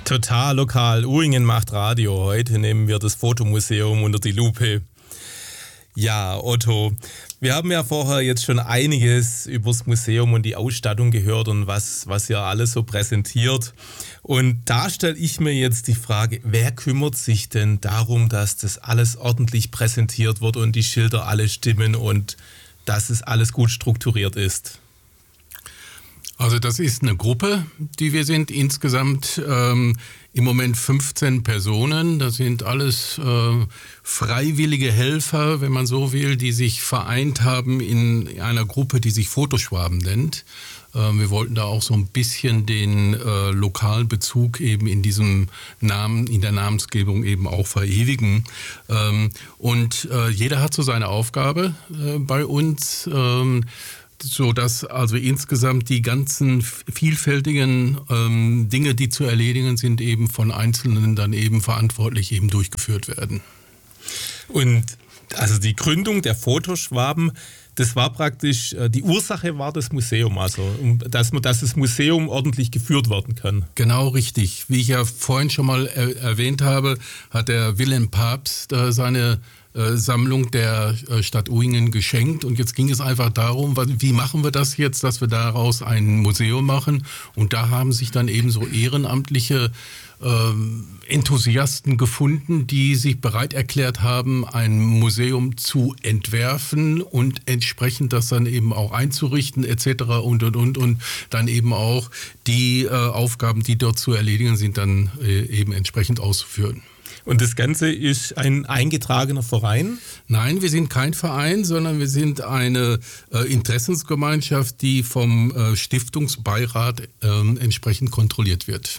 Total lokal. Uhringen macht Radio. Heute nehmen wir das Fotomuseum unter die Lupe. Ja, Otto, wir haben ja vorher jetzt schon einiges über das Museum und die Ausstattung gehört und was ihr alles so präsentiert. Und da stelle ich mir jetzt die Frage, wer kümmert sich denn darum, dass das alles ordentlich präsentiert wird und die Schilder alle stimmen und dass es alles gut strukturiert ist? Also das ist eine Gruppe, die wir sind, insgesamt im Moment 15 Personen. Das sind alles freiwillige Helfer, wenn man so will, die sich vereint haben in einer Gruppe, die sich Fotoschwaben nennt. Wir wollten da auch so ein bisschen den lokalen Bezug eben in diesem Namen, in der Namensgebung eben auch verewigen. Und jeder hat so seine Aufgabe bei uns. So dass also insgesamt die ganzen vielfältigen Dinge, die zu erledigen sind, eben von Einzelnen dann eben verantwortlich eben durchgeführt werden. Und also die Gründung der Fotoschwaben, das war praktisch, die Ursache war das Museum, also dass das Museum ordentlich geführt werden kann. Genau richtig. Wie ich ja vorhin schon mal erwähnt habe, hat der Wilhelm Pabst seine Sammlung der Stadt Uhringen geschenkt. Und jetzt ging es einfach darum, wie machen wir das jetzt, dass wir daraus ein Museum machen. Und da haben sich dann eben so ehrenamtliche Enthusiasten gefunden, die sich bereit erklärt haben, ein Museum zu entwerfen und entsprechend das dann eben auch einzurichten etc. und dann eben auch die Aufgaben, die dort zu erledigen sind, dann eben entsprechend auszuführen. Und das Ganze ist ein eingetragener Verein? Nein, wir sind kein Verein, sondern wir sind eine Interessensgemeinschaft, die vom Stiftungsbeirat entsprechend kontrolliert wird.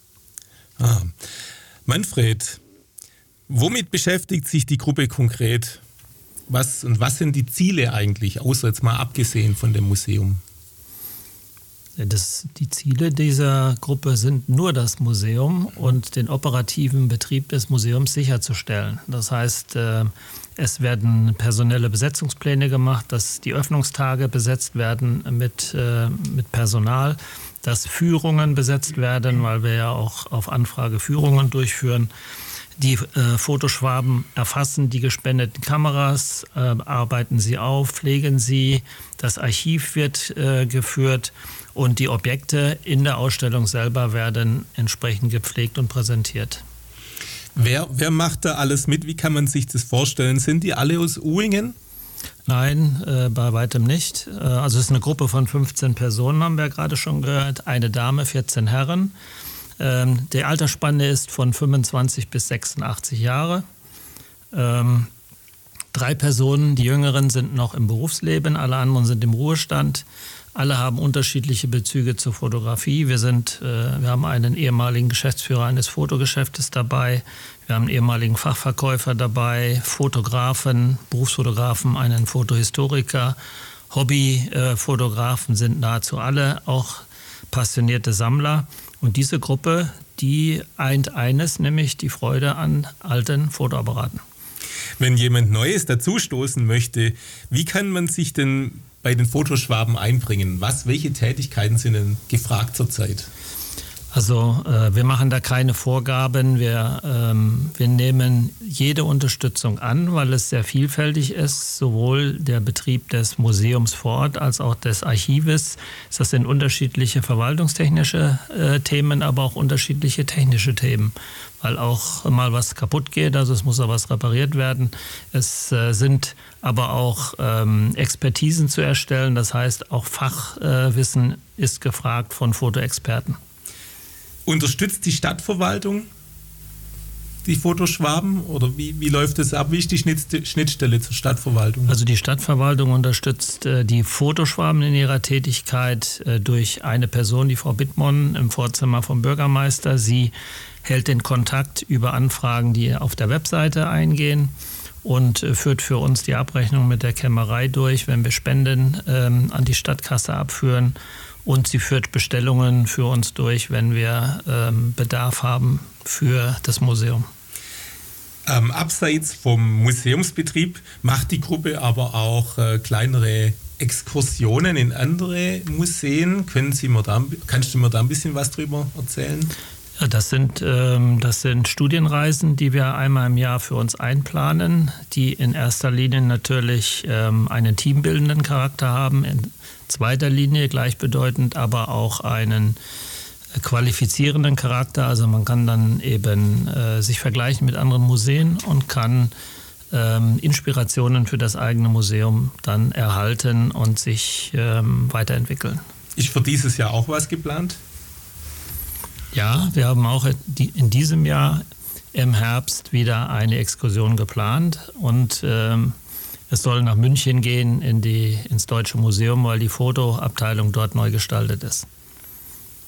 Manfred, womit beschäftigt sich die Gruppe konkret? Was sind die Ziele eigentlich, außer jetzt mal abgesehen von dem Museum? Die Ziele dieser Gruppe sind nur das Museum und den operativen Betrieb des Museums sicherzustellen. Das heißt, es werden personelle Besetzungspläne gemacht, dass die Öffnungstage besetzt werden mit Personal, dass Führungen besetzt werden, weil wir ja auch auf Anfrage Führungen durchführen. Die Fotoschwaben erfassen die gespendeten Kameras, arbeiten sie auf, pflegen sie, das Archiv wird geführt und die Objekte in der Ausstellung selber werden entsprechend gepflegt und präsentiert. Wer macht da alles mit? Wie kann man sich das vorstellen? Sind die alle aus Uhringen? Nein, bei weitem nicht. Also es ist eine Gruppe von 15 Personen, haben wir gerade schon gehört. Eine Dame, 14 Herren. Die Altersspanne ist von 25 bis 86 Jahre. 3 Personen, die Jüngeren sind noch im Berufsleben, alle anderen sind im Ruhestand. Alle haben unterschiedliche Bezüge zur Fotografie. Wir haben einen ehemaligen Geschäftsführer eines Fotogeschäftes dabei. Wir haben einen ehemaligen Fachverkäufer dabei, Fotografen, Berufsfotografen, einen Fotohistoriker. Hobbyfotografen sind nahezu alle, auch passionierte Sammler. Und diese Gruppe, die eint eines, nämlich die Freude an alten Fotoapparaten. Wenn jemand Neues dazustoßen möchte, wie kann man sich denn bei den Fotoschwaben einbringen? Welche Tätigkeiten sind denn gefragt zurzeit? Also wir machen da keine Vorgaben. Wir nehmen jede Unterstützung an, weil es sehr vielfältig ist, sowohl der Betrieb des Museums vor Ort als auch des Archives. Das sind unterschiedliche verwaltungstechnische Themen, aber auch unterschiedliche technische Themen, weil auch mal was kaputt geht, also es muss auch was repariert werden. Es sind aber auch Expertisen zu erstellen, das heißt auch Fachwissen ist gefragt von Fotoexperten. Unterstützt die Stadtverwaltung die Fotoschwaben oder wie läuft es ab? Wie ist die Schnittstelle zur Stadtverwaltung? Also die Stadtverwaltung unterstützt die Fotoschwaben in ihrer Tätigkeit durch eine Person, die Frau Bittmann im Vorzimmer vom Bürgermeister. Sie hält den Kontakt über Anfragen, die auf der Webseite eingehen und führt für uns die Abrechnung mit der Kämmerei durch, wenn wir Spenden an die Stadtkasse abführen. Und sie führt Bestellungen für uns durch, wenn wir Bedarf haben für das Museum. Abseits vom Museumsbetrieb macht die Gruppe aber auch kleinere Exkursionen in andere Museen. Kannst du mir da ein bisschen was drüber erzählen? Ja, das sind Studienreisen, die wir einmal im Jahr für uns einplanen, die in erster Linie natürlich einen teambildenden Charakter haben, in zweiter Linie gleichbedeutend aber auch einen qualifizierenden Charakter. Also man kann dann eben sich vergleichen mit anderen Museen und kann Inspirationen für das eigene Museum dann erhalten und sich weiterentwickeln. Ist für dieses Jahr auch was geplant? Ja, wir haben auch in diesem Jahr im Herbst wieder eine Exkursion geplant und es soll nach München gehen ins Deutsche Museum, weil die Fotoabteilung dort neu gestaltet ist.